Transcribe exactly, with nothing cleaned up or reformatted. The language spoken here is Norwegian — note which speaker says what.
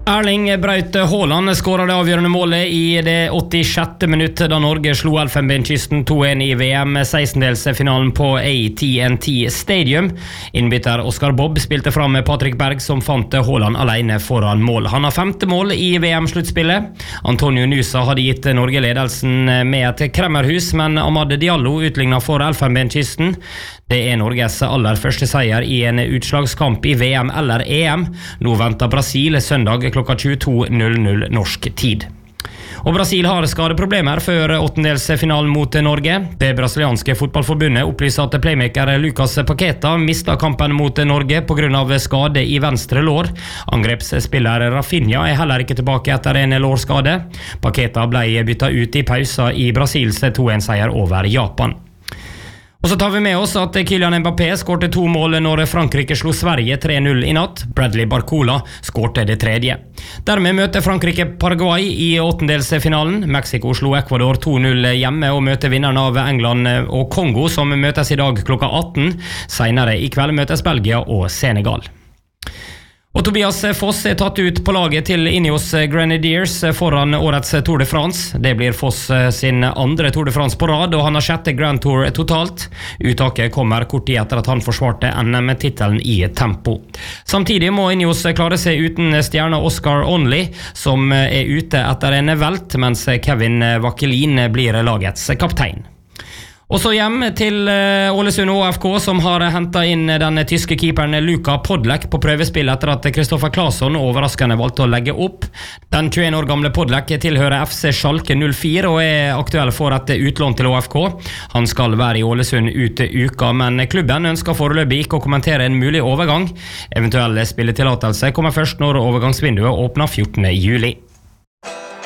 Speaker 1: Erling Braut Haaland skåret det avgjørende målet i det åttisjette minuttet da Norge slo Elfenbenskysten to en i V M sekstendelsfinalen på A T and T Stadium. Innbytter Oscar Bobb spilte fram med Patrick Berg som fant Haaland alene foran mål. Han har femte mål i V M-sluttspillet. Antonio Nusa hadde gitt Norge ledelsen med et kremmerhus, men Amad Diallo utlignet for Elfenbenskysten. Det er Norges aller første seier i en utslagskamp i V M eller E M. Nå venter Brasil søndag klokka tjueto null null norsk tid. Og Brasil har skadeproblemer før åttendelsfinalen mot Norge. Det brasilianske fotballforbundet opplyser at playmaker Lucas Paqueta mistet kampen mot Norge på grunn av skade i venstre lår. Angrepsspiller Rafinha er heller ikke tilbake etter en lårskade. Paqueta ble byttet ut i pausa i Brasils to en seier over Japan. Og så tar vi med oss at Kylian Mbappé skårte to mål når Frankrike slo Sverige tre null i natt. Bradley Barcola skårte det tredje. Dermed møter Frankrike Paraguay i åttendelsfinalen. Mexico slo Ecuador to null hjemme og møter vinneren av England og Kongo, som møtes i dag klokka atten. Senere i kveld møtes Belgia og Senegal. Og Tobias Foss er tatt ut på laget til Ineos Grenadiers foran årets Tour de France. Det blir Foss sin andre Tour de France på rad, og han har sjette Grand Tour totalt. Uttaket kommer kort tid etter at han forsvarte N M-titelen i tempo. Samtidig må Ineos klare seg uten stjerna Oscar Onley, som er ute etter en velt, mens Kevin Vakkelin blir lagets kaptein. Og så hjem til Ålesund Å F K, som har hentet inn den tyske keeperen Luka Podlek på prøvespill etter at Kristoffer Claesson overraskende valgte å legge opp. Den tjueen år gamle Podlek tilhører F C Schalke null fire og er aktuell for et utlån til Å F K. Han skal være i Ålesund ut uka, men klubben ønsker foreløpig ikke å kommentere en mulig overgang. Eventuell spilletillatelse kommer først når overgangsvinduet åpner fjortende juli.